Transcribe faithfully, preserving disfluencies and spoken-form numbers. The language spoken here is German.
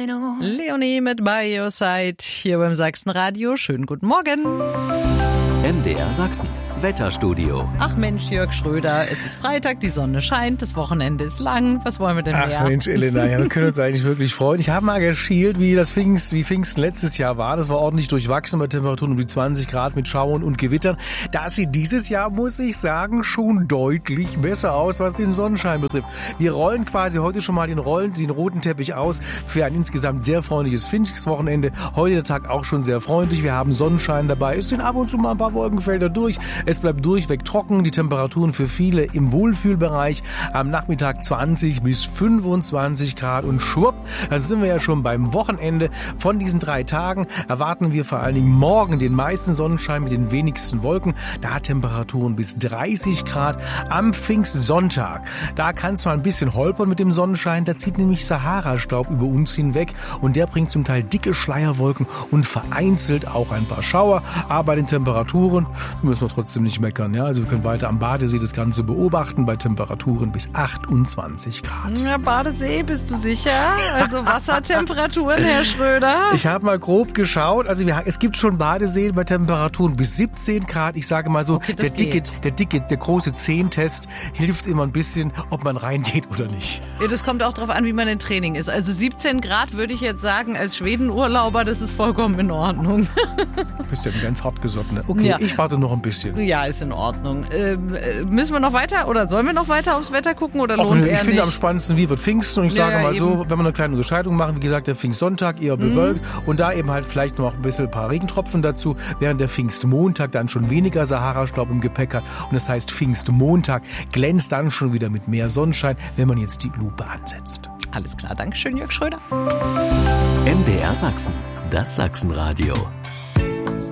Leonie mit By Your Side hier beim Sachsenradio. Schönen guten Morgen. M D R Sachsen, Wetterstudio. Ach Mensch, Jörg Schröder, es ist Freitag, die Sonne scheint, das Wochenende ist lang. Was wollen wir denn mehr? Ach Mensch, Elena, ja, wir können uns eigentlich wirklich freuen. Ich habe mal geschielt, wie das Pfingst, wie Pfingsten letztes Jahr war. Das war ordentlich durchwachsen bei Temperaturen um die zwanzig Grad mit Schauern und Gewittern. Da sieht dieses Jahr, muss ich sagen, schon deutlich besser aus, was den Sonnenschein betrifft. Wir rollen quasi heute schon mal den Rollen, den roten Teppich aus für ein insgesamt sehr freundliches Pfingstwochenende. Heute der Tag auch schon sehr freundlich. Wir haben Sonnenschein dabei. Es sind ab und zu mal ein paar Wolkenfelder durch. Es bleibt durchweg trocken. Die Temperaturen für viele im Wohlfühlbereich. Am Nachmittag zwanzig bis fünfundzwanzig Grad und schwupp, dann sind wir ja schon beim Wochenende. Von diesen drei Tagen erwarten wir vor allen Dingen morgen den meisten Sonnenschein mit den wenigsten Wolken. Da Temperaturen bis dreißig Grad am Pfingstsonntag. Da kann es mal ein bisschen holpern mit dem Sonnenschein. Da zieht nämlich Sahara-Staub über uns hinweg und der bringt zum Teil dicke Schleierwolken und vereinzelt auch ein paar Schauer. Aber bei den Temperaturen müssen wir trotzdem nicht meckern. Ja? Also wir können weiter am Badesee das Ganze beobachten bei Temperaturen bis achtundzwanzig Grad. Ja, Badesee, bist du sicher? Also Wassertemperaturen, Herr Schröder? Ich habe mal grob geschaut. Also wir, es gibt schon Badeseen bei Temperaturen bis siebzehn Grad. Ich sage mal so, okay, der dicke, der dicke, der große Zehntest hilft immer ein bisschen, ob man reingeht oder nicht. Ja, das kommt auch darauf an, wie man im Training ist. Also siebzehn Grad würde ich jetzt sagen, als Schwedenurlauber, das ist vollkommen in Ordnung. Du bist ja ein ganz hartgesottener. Okay, ja. Ich warte noch ein bisschen. Ja, ist in Ordnung. Ähm, müssen wir noch weiter oder sollen wir noch weiter aufs Wetter gucken oder lohnt Och, nö, er ich finde nicht? am spannendsten, wie wird Pfingsten? Und ich Ja, sage mal eben. so, wenn wir eine kleine Unterscheidung machen, wie gesagt, der Pfingstsonntag eher bewölkt mhm. und da eben halt vielleicht noch ein bisschen ein paar Regentropfen dazu, während der Pfingstmontag dann schon weniger Sahara-Staub im Gepäck hat. Und das heißt, Pfingstmontag glänzt dann schon wieder mit mehr Sonnenschein, wenn man jetzt die Lupe ansetzt. Alles klar, Dankeschön, Jörg Schröder. M D R Sachsen, das Sachsenradio.